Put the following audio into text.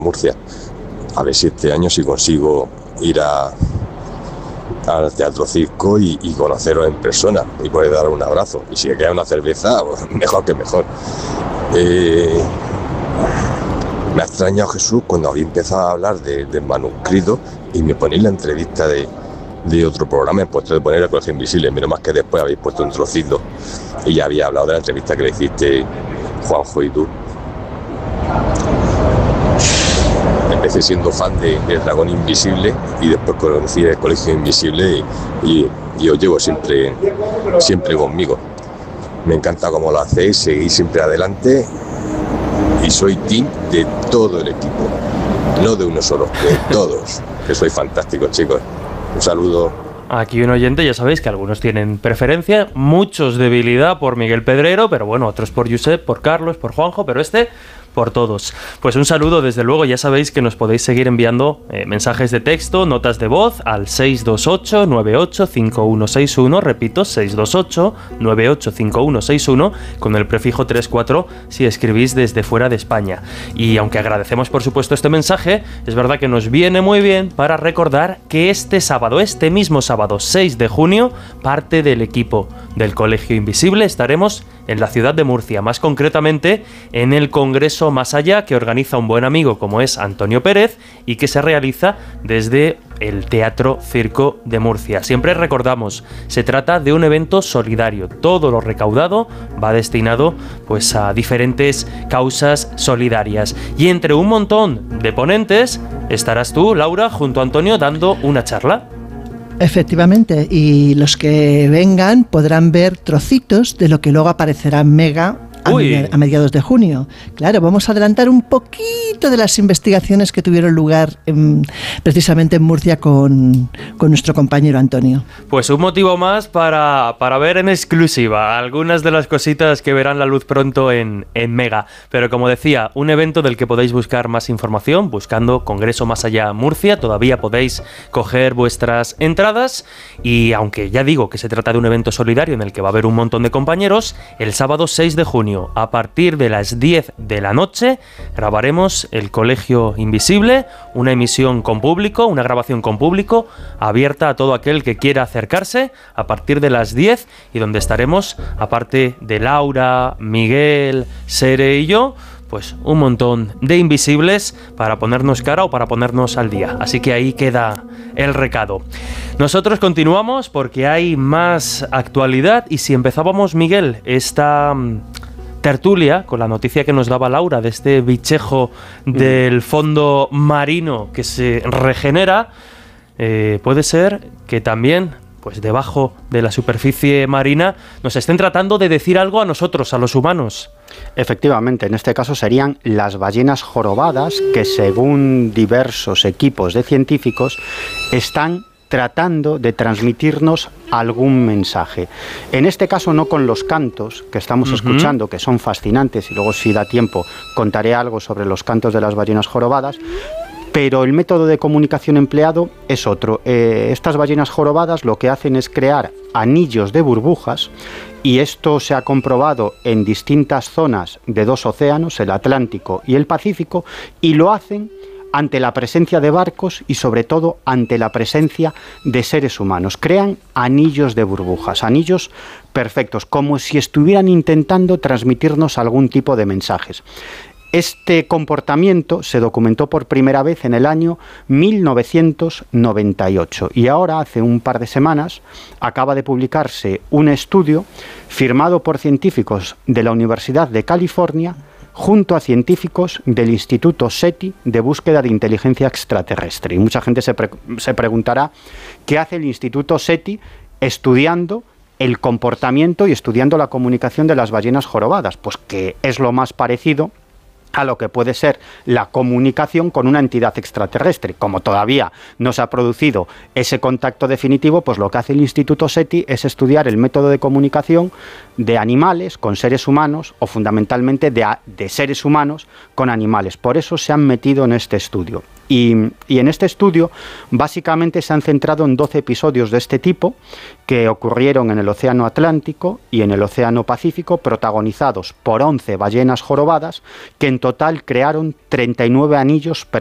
Murcia. A ver si este año sí consigo ir al Teatro Circo y conoceros en persona y poder dar un abrazo. Y si me queda una cerveza, pues, mejor que mejor. Me ha extrañado, Jesús, cuando había empezado a hablar del manuscrito y me ponéis la entrevista de otro programa, he puesto de poner el Colegio Invisible, menos más que después habéis puesto un trocito y ya había hablado de la entrevista que le hiciste Juanjo y tú. Empecé siendo fan del Dragón Invisible y después conocí el Colegio Invisible y os llevo siempre conmigo. Me encanta cómo lo hacéis, seguís siempre adelante y soy team de todo el equipo, no de uno solo, de todos, que sois fantásticos, chicos. Un saludo. Aquí un oyente, ya sabéis que algunos tienen preferencia, muchos debilidad por Miguel Pedrero, pero bueno, otros por Josep, por Carlos, por Juanjo, pero por todos. Pues un saludo, desde luego. Ya sabéis que nos podéis seguir enviando mensajes de texto, notas de voz al 628-985161, repito, 628-985161, con el prefijo 34 si escribís desde fuera de España. Y aunque agradecemos por supuesto este mensaje, es verdad que nos viene muy bien para recordar que este mismo sábado 6 de junio, parte del equipo del Colegio Invisible estaremos en la ciudad de Murcia, más concretamente en el Congreso Más Allá, que organiza un buen amigo como es Antonio Pérez y que se realiza desde el Teatro Circo de Murcia. Siempre recordamos, se trata de un evento solidario. Todo lo recaudado va destinado pues a diferentes causas solidarias. Y entre un montón de ponentes estarás tú, Laura, junto a Antonio, dando una charla. Efectivamente, y los que vengan podrán ver trocitos de lo que luego aparecerá en Mega a mediados de junio. Claro, vamos a adelantar un poquito de las investigaciones que tuvieron lugar precisamente en Murcia con nuestro compañero Antonio. Pues un motivo más para ver en exclusiva algunas de las cositas que verán la luz pronto en Mega. Pero como decía, un evento del que podéis buscar más información buscando Congreso Más Allá Murcia. Todavía podéis coger vuestras entradas y aunque ya digo que se trata de un evento solidario en el que va a haber un montón de compañeros, el sábado 6 de junio a partir de las 10 de la noche grabaremos el Colegio Invisible, una emisión con público, una grabación con público abierta a todo aquel que quiera acercarse a partir de las 10 y donde estaremos, aparte de Laura, Miguel, Sere y yo, pues un montón de invisibles para ponernos cara o para ponernos al día. Así que ahí queda el recado. Nosotros continuamos porque hay más actualidad y si empezábamos, Miguel, esta tertulia con la noticia que nos daba Laura de este bichejo del fondo marino que se regenera, puede ser que también pues debajo de la superficie marina nos estén tratando de decir algo a nosotros, a los humanos. Efectivamente, en este caso serían las ballenas jorobadas que, según diversos equipos de científicos, están tratando de transmitirnos algún mensaje. En este caso no con los cantos que estamos escuchando, que son fascinantes, y luego si da tiempo contaré algo sobre los cantos de las ballenas jorobadas, pero el método de comunicación empleado es otro. Estas ballenas jorobadas lo que hacen es crear anillos de burbujas, y esto se ha comprobado en distintas zonas de dos océanos, el Atlántico y el Pacífico, y lo hacen ante la presencia de barcos y sobre todo ante la presencia de seres humanos. Crean anillos de burbujas, anillos perfectos, como si estuvieran intentando transmitirnos algún tipo de mensajes. Este comportamiento se documentó por primera vez en el año 1998 y ahora, hace un par de semanas, acaba de publicarse un estudio firmado por científicos de la Universidad de California junto a científicos del Instituto SETI de búsqueda de inteligencia extraterrestre. Y mucha gente se preguntará qué hace el Instituto SETI estudiando el comportamiento y estudiando la comunicación de las ballenas jorobadas. Pues que es lo más parecido a lo que puede ser la comunicación con una entidad extraterrestre. Como todavía no se ha producido ese contacto definitivo, pues lo que hace el Instituto SETI es estudiar el método de comunicación de animales con seres humanos o fundamentalmente de seres humanos con animales. Por eso se han metido en este estudio. Y en este estudio básicamente se han centrado en 12 episodios de este tipo que ocurrieron en el Océano Atlántico y en el Océano Pacífico, protagonizados por 11 ballenas jorobadas que en total crearon 39 anillos